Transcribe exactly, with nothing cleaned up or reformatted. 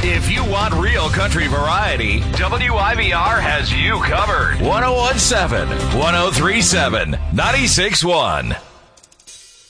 If you want real country variety, W I B R has you covered. one oh one point seven, one oh three point seven, ninety-six point one.